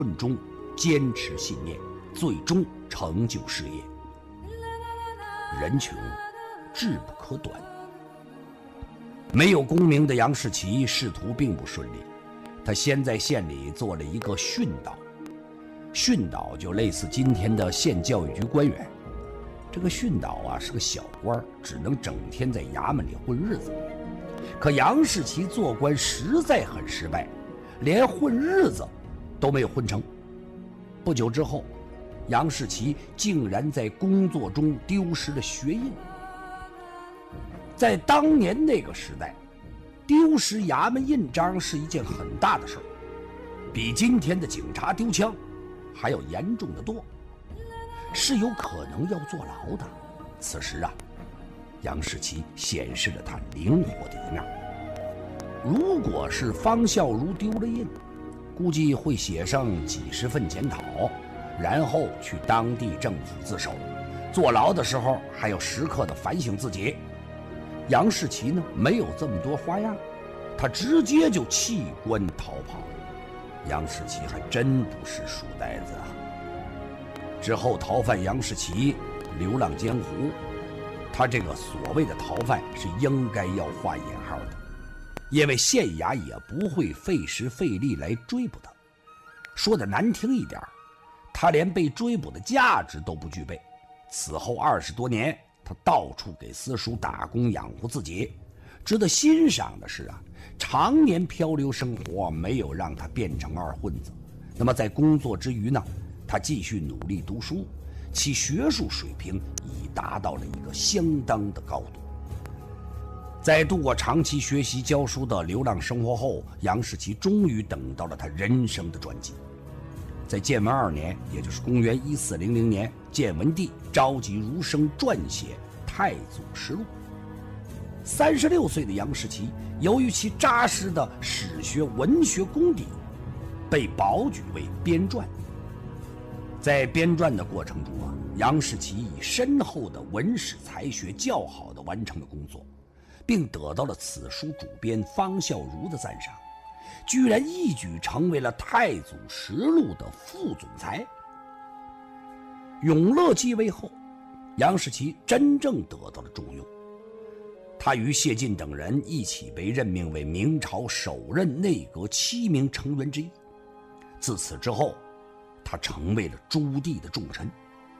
论中坚持信念，最终成就事业。人穷志不可短。没有功名的杨士奇仕途并不顺利，他先在县里做了一个训导，训导就类似今天的县教育局官员。这个训导啊是个小官，只能整天在衙门里混日子。可杨士奇做官实在很失败，连混日子都没有混成。不久之后，杨士奇竟然在工作中丢失了学印。在当年那个时代，丢失衙门印章是一件很大的事儿，比今天的警察丢枪还要严重的多，是有可能要坐牢的。此时啊，杨士奇显示了他灵活的一面。如果是方孝孺丢了印，估计会写上几十份检讨，然后去当地政府自首，坐牢的时候还要时刻的反省自己。杨士奇呢，没有这么多花样，他直接就弃官逃跑。杨士奇还真不是书呆子啊。之后逃犯杨士奇流浪江湖，他这个所谓的逃犯是应该要画引号的，因为县衙也不会费时费力来追捕他。说的难听一点，他连被追捕的价值都不具备。此后20多年，他到处给私塾打工养活自己。值得欣赏的是啊，常年漂流生活没有让他变成二混子。那么在工作之余呢，他继续努力读书，其学术水平已达到了一个相当的高度。在度过长期学习教书的流浪生活后，杨士奇终于等到了他人生的转机。在建文2年，也就是公元1400年，建文帝召集儒生撰写《太祖实录》。36岁的杨士奇，由于其扎实的史学文学功底，被保举为编撰。在编撰的过程中啊，杨士奇以深厚的文史才学较好地完成了工作，并得到了此书主编方孝孺的赞赏，居然一举成为了《太祖实录》的副总裁。永乐继位后，杨士奇真正得到了重用，他与谢晋等人一起被任命为明朝首任内阁7名成员之一。自此之后，他成为了朱棣的重臣。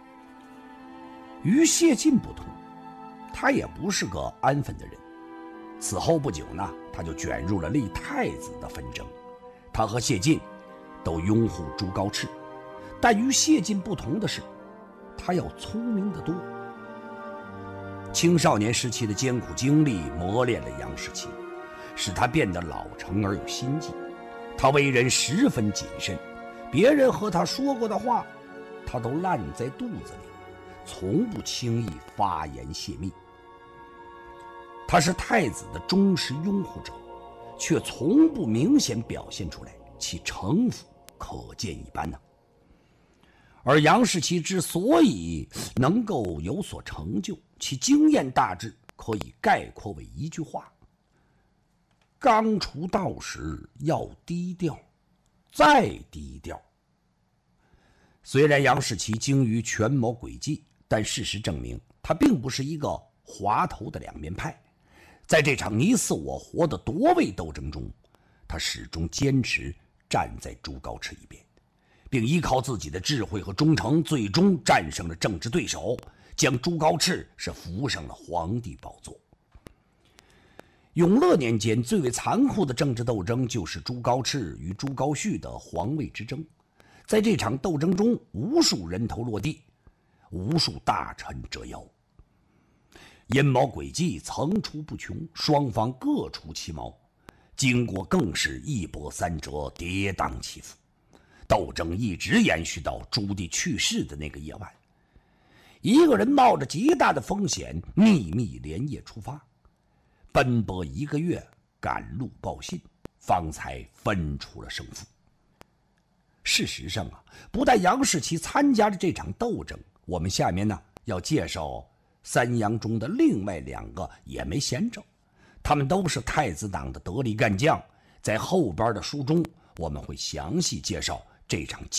与谢晋不同，他也不是个安分的人。此后不久呢，他就卷入了立太子的纷争。他和谢晋都拥护朱高炽，但与谢晋不同的是，他要聪明得多。青少年时期的艰苦经历磨练了杨士奇，使他变得老成而有心计。他为人十分谨慎，别人和他说过的话，他都烂在肚子里，从不轻易发言泄密。他是太子的忠实拥护者，却从不明显表现出来，其城府可见一斑呢。而杨士奇之所以能够有所成就，其经验大致可以概括为一句话：刚出道时要低调，再低调。虽然杨士奇精于权谋诡计，但事实证明他并不是一个滑头的两面派。在这场你死我活的夺位斗争中，他始终坚持站在朱高炽一边，并依靠自己的智慧和忠诚，最终战胜了政治对手，将朱高炽是扶上了皇帝宝座。永乐年间最为残酷的政治斗争就是朱高炽与朱高煦的皇位之争。在这场斗争中，无数人头落地，无数大臣折腰，阴谋诡计层出不穷，双方各出奇谋，经过更是一波三折，跌宕起伏。斗争一直延续到朱棣去世的那个夜晚，一个人冒着极大的风险，秘密连夜出发，奔波1个月，赶路报信，方才分出了胜负。事实上啊，不但杨士奇参加了这场斗争，我们下面呢要介绍3杨中的另外2个也没闲着，他们都是太子党的得力干将。在后边的书中，我们会详细介绍这场